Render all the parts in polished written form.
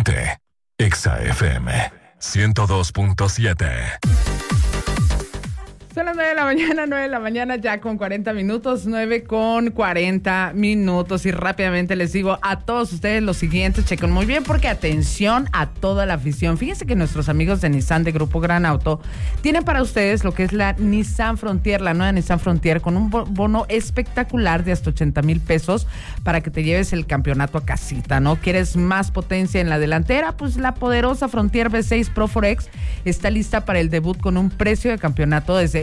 Ponte Exa FM 102.7. Son las 9 de la mañana, ya con 40 minutos, 9:40. Y rápidamente les digo a todos ustedes lo siguiente, chequen muy bien, porque atención a toda la afición. Fíjense que nuestros amigos de Nissan de Grupo Gran Auto tienen para ustedes lo que es la Nissan Frontier, la nueva Nissan Frontier, con un bono espectacular de hasta 80,000 pesos para que te lleves el campeonato a casita, ¿no? ¿Quieres más potencia en la delantera? Pues la poderosa Frontier V6 Pro 4X está lista para el debut con un precio de campeonato desde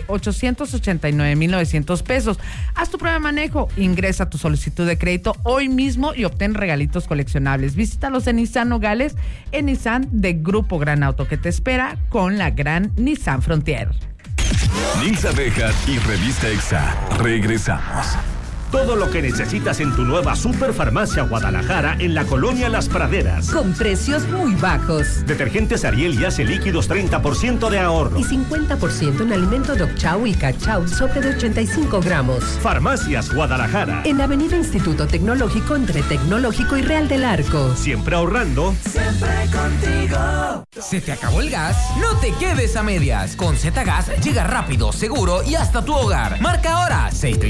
889,900 pesos. Haz tu prueba de manejo, ingresa tu solicitud de crédito hoy mismo y obtén regalitos coleccionables. Visítalos en Nissan Nogales, en Nissan de Grupo Gran Auto, que te espera con la gran Nissan Frontier. Nils Abejas y Revista Exa. Regresamos. Todo lo que necesitas en tu nueva Superfarmacia Guadalajara en la Colonia Las Praderas. Con precios muy bajos. Detergentes Ariel y Ace líquidos 30% de ahorro. Y 50% en alimento Dog Chow y Cachao sobre de 85 gramos. Farmacias Guadalajara. En Avenida Instituto Tecnológico entre Tecnológico y Real del Arco. Siempre ahorrando. Siempre contigo. ¿Se te acabó el gas? No te quedes a medias. Con Z-Gas llega rápido, seguro y hasta tu hogar. Marca ahora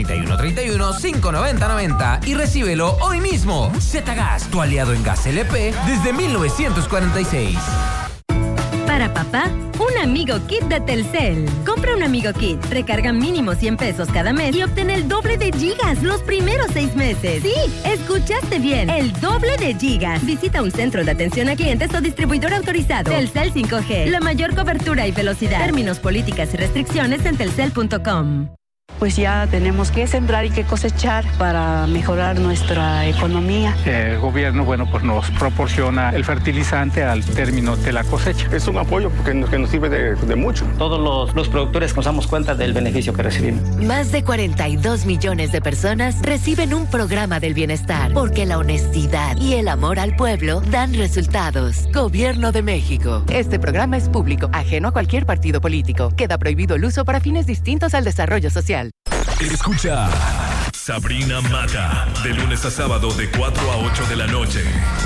631-31-590-90 y recíbelo hoy mismo. Z-Gas, tu aliado en gas LP desde 1946. Para papá, un amigo kit de Telcel. Compra un amigo kit, recarga mínimo 100 pesos cada mes y obtén el doble de gigas los primeros 6 meses. Sí, escuchaste bien, el doble de gigas. Visita un centro de atención a clientes o distribuidor autorizado. Telcel 5G, la mayor cobertura y velocidad. Términos, políticas y restricciones en telcel.com. Pues ya tenemos que sembrar y que cosechar para mejorar nuestra economía. El gobierno, pues nos proporciona el fertilizante al término de la cosecha. Es un apoyo que nos sirve de mucho. Todos los productores nos damos cuenta del beneficio que recibimos. Más de 42 millones de personas reciben un programa del bienestar, porque la honestidad y el amor al pueblo dan resultados. Gobierno de México. Este programa es público, ajeno a cualquier partido político. Queda prohibido el uso para fines distintos al desarrollo social. Escucha Sabrina Mata, de lunes a sábado de 4 a 8 de la noche.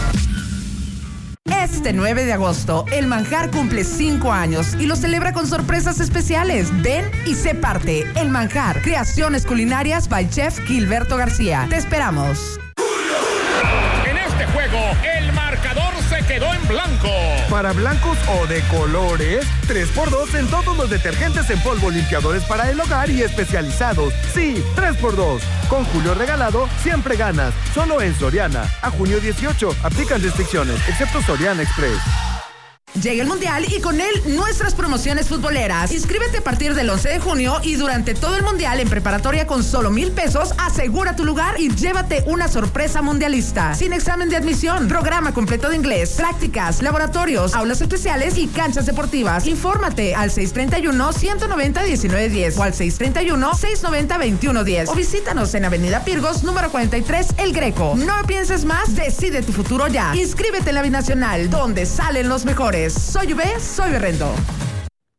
Este 9 de agosto, El Manjar cumple 5 años y lo celebra con sorpresas especiales. Ven y sé parte. El Manjar, creaciones culinarias by Chef Gilberto García. Te esperamos. En este juego, el marcador se quedó en blanco. Para blancos o de colores, 3x2 en todos los detergentes en polvo, limpiadores para el hogar y especializados. Sí, 3x2. Con Julio regalado, siempre ganas. Solo en Soriana. A junio 18. Aplican restricciones, excepto Soriana Express. Llega el Mundial y con él nuestras promociones futboleras. Inscríbete a partir del 11 de junio y durante todo el Mundial en preparatoria con solo 1,000 pesos, asegura tu lugar y llévate una sorpresa mundialista. Sin examen de admisión, programa completo de inglés, prácticas, laboratorios, aulas especiales y canchas deportivas. Infórmate al 631-190-1910 o al 631-690-2110 o visítanos en Avenida Pirgos, número 43, El Greco. No pienses más, decide tu futuro ya. Inscríbete en la Binacional, donde salen los mejores. Soy UB, soy Berrendo.